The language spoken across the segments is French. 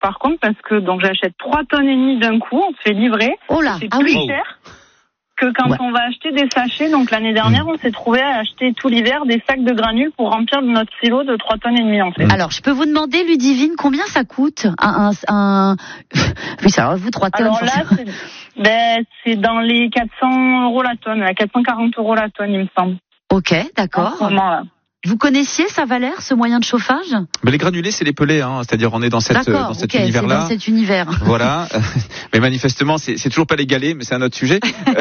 par contre, parce que donc j'achète 3,5 tonnes d'un coup, on se fait livrer. Oh là, c'est plus cher que quand on va acheter des sachets. Donc l'année dernière, on s'est trouvé à acheter tout l'hiver des sacs de granules pour remplir notre silo de 3,5 tonnes en fait. Alors, je peux vous demander, Ludivine, combien ça coûte Oui, ça vous 3 tonnes. Alors là, c'est dans les 400 € la tonne, à 440 € la tonne, il me semble. Ok, d'accord. En ce moment-là. Vous connaissiez ça, Valère, ce moyen de chauffage? Mais les granulés, c'est les pelés, hein. C'est-à-dire, on est dans cet univers-là. C'est dans cet univers. Voilà. Mais manifestement, c'est toujours pas les galets, mais c'est un autre sujet.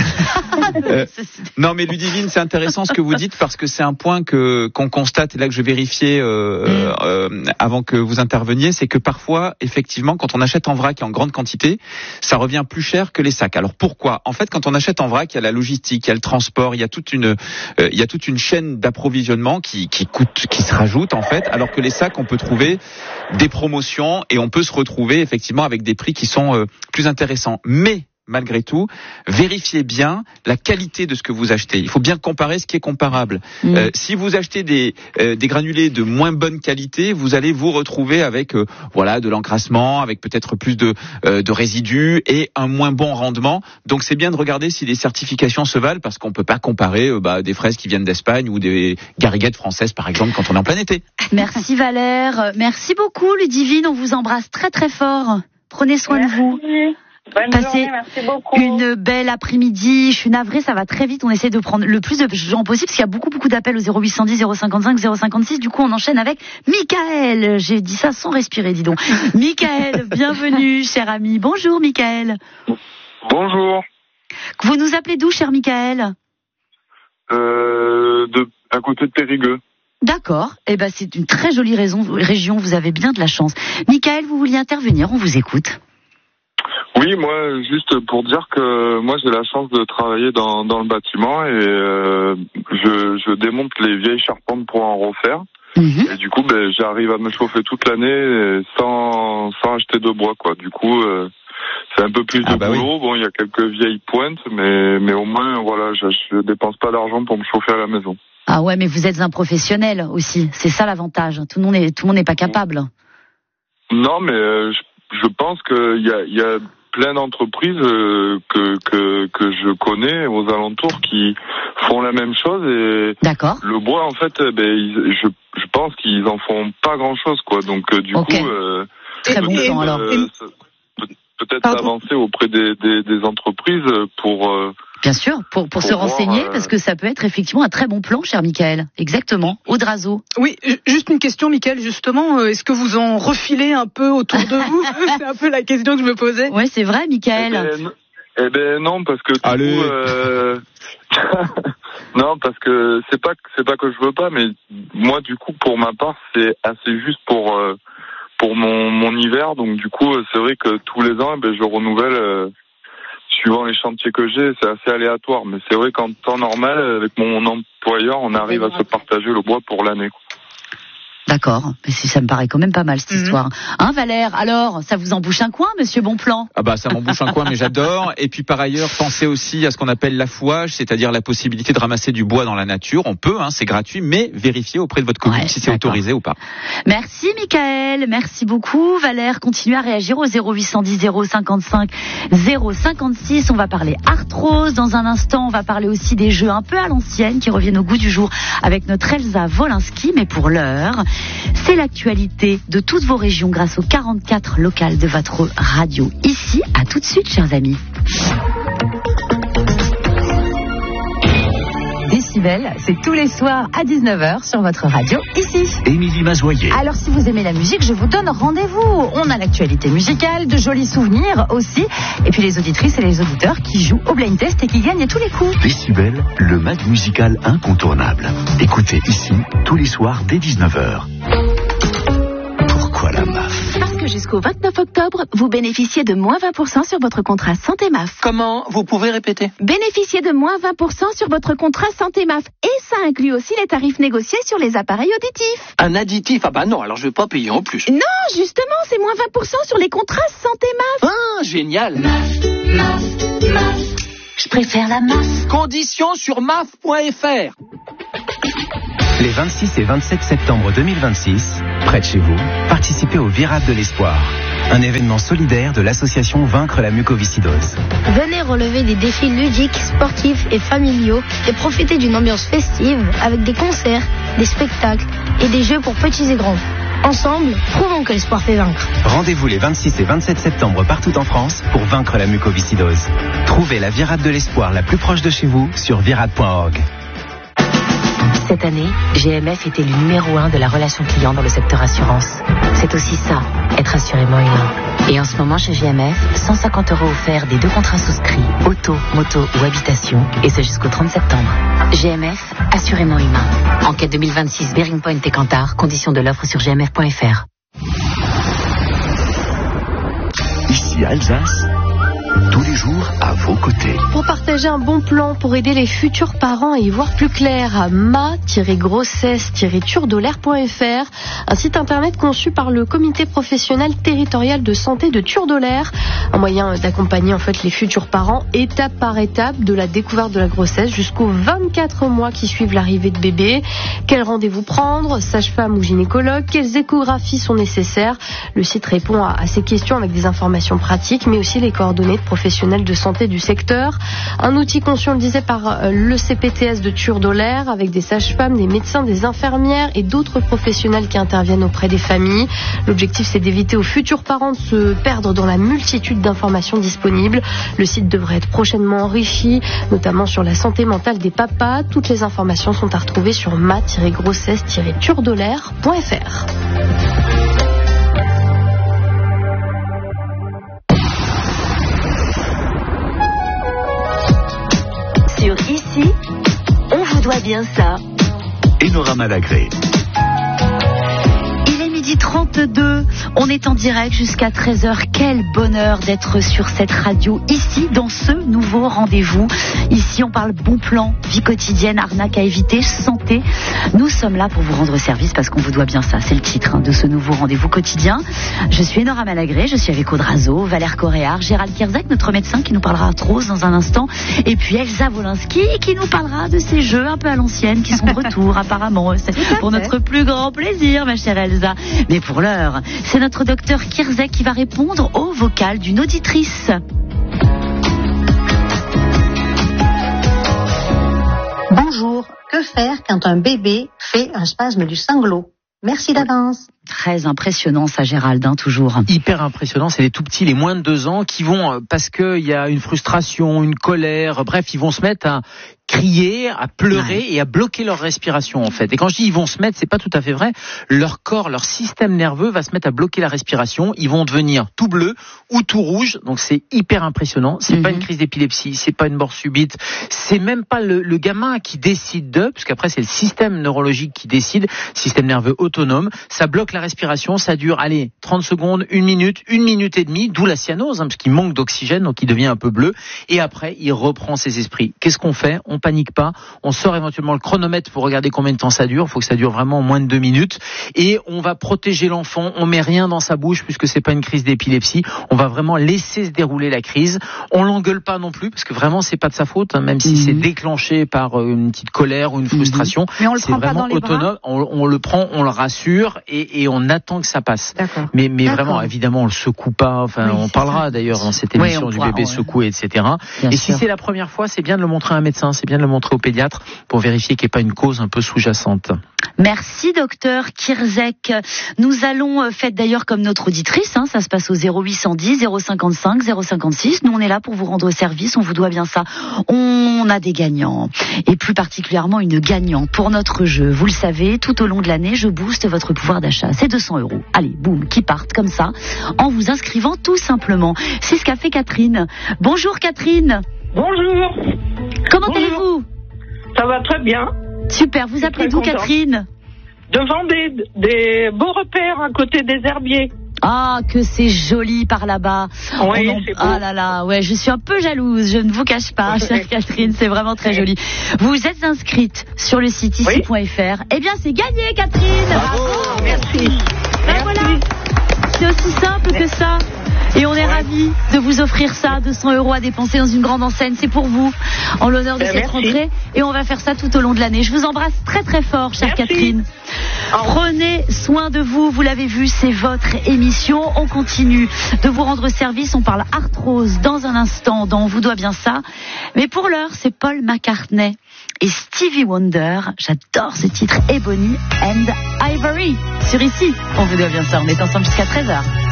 Non, mais Ludivine, c'est intéressant ce que vous dites parce que c'est un point qu'on constate et là que je vérifiais avant que vous interveniez, c'est que parfois, effectivement, quand on achète en vrac et en grande quantité, ça revient plus cher que les sacs. Alors pourquoi? En fait, quand on achète en vrac, il y a la logistique, il y a le transport, il y a toute une chaîne d'approvisionnement qui se rajoute en fait, alors que les sacs, on peut trouver des promotions et on peut se retrouver effectivement avec des prix qui sont plus intéressants. Mais malgré tout, vérifiez bien la qualité de ce que vous achetez. Il faut bien comparer ce qui est comparable. Si vous achetez des granulés de moins bonne qualité, vous allez vous retrouver avec de l'encrassement, avec peut-être plus de résidus et un moins bon rendement. Donc c'est bien de regarder si les certifications se valent parce qu'on peut pas comparer des fraises qui viennent d'Espagne ou des gariguettes françaises par exemple quand on est en plein été. Merci Valère, merci beaucoup Ludivine, on vous embrasse très très fort. Prenez soin de vous. Bonne Passez journée, merci beaucoup. Une belle après-midi. Je suis navrée, ça va très vite. On essaie de prendre le plus de gens possible parce qu'il y a beaucoup d'appels au 0810 055 056. Du coup, on enchaîne avec Michael. J'ai dit ça sans respirer, dis donc. Michael, bienvenue, cher ami. Bonjour, Michael. Bonjour. Vous nous appelez d'où, cher Michael? À côté de Périgueux. D'accord. C'est une très jolie région. Vous avez bien de la chance. Michael, vous vouliez intervenir? On vous écoute. Oui, moi, juste pour dire que moi, j'ai la chance de travailler dans le bâtiment et je démonte les vieilles charpentes pour en refaire. Et du coup, j'arrive à me chauffer toute l'année sans acheter de bois, quoi. Du coup, c'est un peu plus de boulot. Oui. Bon, il y a quelques vieilles pointes, mais au moins, voilà, je dépense pas d'argent pour me chauffer à la maison. Ah ouais, mais vous êtes un professionnel aussi. C'est ça l'avantage. Tout le monde n'est pas capable. Non, mais je pense qu'il y a plein d'entreprises que je connais aux alentours qui font la même chose et d'accord. Le bois en fait je pense qu'ils en font pas grand chose quoi donc du coup très bon sang alors peut-être avancer auprès des entreprises pour bien sûr, pour se renseigner, parce que ça peut être effectivement un très bon plan, cher Michael. Exactement. Audrazo. Oui, juste une question, Michael, justement. Est-ce que vous en refilez un peu autour de vous? C'est un peu la question que je me posais. Oui, c'est vrai, Michael. Non, parce que non, parce que c'est pas que je veux pas, mais moi, du coup, pour ma part, c'est assez juste pour mon hiver. Donc, du coup, c'est vrai que tous les ans, je renouvelle... Suivant les chantiers que j'ai, c'est assez aléatoire. Mais c'est vrai qu'en temps normal, avec mon employeur, on arrive à se partager le bois pour l'année. D'accord. Mais ça me paraît quand même pas mal, cette histoire. Hein, Valère? Alors, ça vous embouche un coin, monsieur Bonplan? Ah ça m'embouche un coin, mais j'adore. Et puis, par ailleurs, pensez aussi à ce qu'on appelle l'affouage, c'est-à-dire la possibilité de ramasser du bois dans la nature. On peut, c'est gratuit, mais vérifiez auprès de votre commune si c'est autorisé ou pas. Merci, Michael. Merci beaucoup. Valère, continuez à réagir au 0810 055 056. On va parler arthrose. Dans un instant, on va parler aussi des jeux un peu à l'ancienne qui reviennent au goût du jour avec notre Elsa Wolinski. Mais pour l'heure, c'est l'actualité de toutes vos régions grâce aux 44 locales de votre radio. Ici, à tout de suite, chers amis. Décibel, c'est tous les soirs à 19h sur votre radio, ici. Émilie Mazoyer. Alors, si vous aimez la musique, je vous donne rendez-vous. On a l'actualité musicale, de jolis souvenirs aussi. Et puis les auditrices et les auditeurs qui jouent au blind test et qui gagnent à tous les coups. Décibel, le mag musical incontournable. Écoutez ici, tous les soirs dès 19h. Pourquoi la MAF? Parce que jusqu'au 29 octobre, vous bénéficiez de moins 20% sur votre contrat Santé MAF. Comment? Vous pouvez répéter? Bénéficiez de moins 20% sur votre contrat Santé MAF. Et ça inclut aussi les tarifs négociés sur les appareils auditifs. Un additif? Ah non, alors je vais pas payer en plus. Non, justement, c'est moins 20% sur les contrats Santé MAF. Ah, génial. MAF. Je préfère la MAF. Conditions sur maf.fr. Les 26 et 27 septembre 2026, près de chez vous, participez au Virage de l'Espoir. Un événement solidaire de l'association Vaincre la mucoviscidose. Venez relever des défis ludiques, sportifs et familiaux et profiter d'une ambiance festive avec des concerts, des spectacles et des jeux pour petits et grands. Ensemble, prouvons que l'espoir fait vaincre. Rendez-vous les 26 et 27 septembre partout en France pour vaincre la mucoviscidose. Trouvez la virade de l'espoir la plus proche de chez vous sur virade.org. Cette année, GMF était le numéro 1 de la relation client dans le secteur assurance. C'est aussi ça, être assurément humain. Et en ce moment, chez GMF, 150 € offerts des 2 contrats souscrits, auto, moto ou habitation, et ce jusqu'au 30 septembre. GMF, assurément humain. Enquête 2026, Bearing Point et Kantar, conditions de l'offre sur gmf.fr. Ici Alsace, tous les jours à vos côtés. Pour partager un bon plan pour aider les futurs parents à y voir plus clair, ma-grossesse-turdolaire.fr, un site internet conçu par le comité professionnel territorial de santé de Turdolaire, un moyen d'accompagner en fait les futurs parents étape par étape de la découverte de la grossesse jusqu'aux 24 mois qui suivent l'arrivée de bébé. Quel rendez-vous prendre, sage-femme ou gynécologue, quelles échographies sont nécessaires. Le site répond à ces questions avec des informations pratiques mais aussi les coordonnées de professionnels de santé du secteur. Un outil conçu, on le disait, par le CPTS de Turdolaire avec des sages-femmes, des médecins, des infirmières et d'autres professionnels qui interviennent auprès des familles. L'objectif, c'est d'éviter aux futurs parents de se perdre dans la multitude d'informations disponibles. Le site devrait être prochainement enrichi, notamment sur la santé mentale des papas. Toutes les informations sont à retrouver sur ma-grossesse-turdolaire.fr. Sur Ici, on vous doit bien ça. Enora Malagré. Il est 12h32, on est en direct jusqu'à 13h. Quel bonheur d'être sur cette radio, ici, dans ce nouveau rendez-vous. Ici, on parle bon plan, vie quotidienne, arnaque à éviter, santé. Nous sommes là pour vous rendre service parce qu'on vous doit bien ça. C'est le titre de ce nouveau rendez-vous quotidien. Je suis Enora Malagré, je suis avec Audrazo, Valère Coréard, Gérald Kierzek, notre médecin qui nous parlera arthrose dans un instant. Et puis Elsa Wolinski qui nous parlera de ces jeux un peu à l'ancienne qui sont de retour apparemment. C'est pour notre plus grand plaisir, ma chère Elsa. Mais pour l'heure, c'est notre docteur Kierzek qui va répondre au vocal d'une auditrice. Bonjour, que faire quand un bébé fait un spasme du sanglot? Merci d'avance. Très impressionnant ça, Gérald, toujours. Hyper impressionnant, c'est les tout petits, les moins de 2 ans qui vont, parce qu'il y a une frustration, une colère, bref, ils vont se mettre à crier, à pleurer et à bloquer leur respiration en fait. Et quand je dis ils vont se mettre, c'est pas tout à fait vrai. Leur corps, leur système nerveux va se mettre à bloquer la respiration. Ils vont devenir tout bleu ou tout rouge. Donc c'est hyper impressionnant. C'est pas une crise d'épilepsie, c'est pas une mort subite, c'est même pas le gamin qui décide parce qu'après c'est le système neurologique qui décide, système nerveux autonome. Ça bloque la respiration, ça dure, 30 secondes, 1 minute, 1 minute et demie, d'où la cyanose, parce qu'il manque d'oxygène, donc il devient un peu bleu. Et après, il reprend ses esprits. Qu'est-ce qu'on fait? On panique pas, on sort éventuellement le chronomètre pour regarder combien de temps ça dure. Il faut que ça dure vraiment moins de 2 minutes. Et on va protéger l'enfant. On met rien dans sa bouche puisque c'est pas une crise d'épilepsie. On va vraiment laisser se dérouler la crise. On l'engueule pas non plus parce que vraiment c'est pas de sa faute, même si c'est déclenché par une petite colère ou une frustration. Mais on le c'est prend pas vraiment dans les autonome. On le prend, on le rassure et on attend que ça passe. Mais vraiment, évidemment, on le secoue pas. Enfin, on parlera d'ailleurs dans cette émission du bébé secoué, etc. Bien sûr. Si c'est la première fois, c'est bien de le montrer à un médecin, c'est bien de le montrer au pédiatre pour vérifier qu'il n'y ait pas une cause un peu sous-jacente. Merci docteur Kierzek. Nous allons, faites d'ailleurs comme notre auditrice, ça se passe au 0810 055 056. Nous on est là pour vous rendre service, on vous doit bien ça. On a des gagnants et plus particulièrement une gagnante pour notre jeu. Vous le savez, tout au long de l'année, je booste votre pouvoir d'achat. C'est 200 €. Allez, boum, qui partent comme ça en vous inscrivant tout simplement. C'est ce qu'a fait Catherine. Bonjour Catherine. Bonjour. Comment allez-vous? Ça va très bien. Super, vous appelez d'où Catherine? De Vendée, des beaux repères à côté des herbiers. Ah, que c'est joli par là-bas. Oui, c'est beau. Ah là là, ouais, je suis un peu jalouse, je ne vous cache pas, chère Catherine, c'est vraiment très joli. Vous êtes inscrite sur le site ici.fr. Eh bien, c'est gagné, Catherine. Bravo, merci. Ben voilà, c'est aussi simple que ça. Et on est ravie de vous offrir ça, 200 € à dépenser dans une grande enseigne. C'est pour vous, en l'honneur de cette rentrée. Et on va faire ça tout au long de l'année. Je vous embrasse très très fort, chère Catherine. Prenez soin de vous. Vous l'avez vu, c'est votre émission. On continue de vous rendre service. On parle arthrose dans un instant dans On vous doit bien ça. Mais pour l'heure, c'est Paul McCartney et Stevie Wonder. J'adore ce titre, Ebony and Ivory. Sur Ici, On vous doit bien ça. On est ensemble jusqu'à 13h.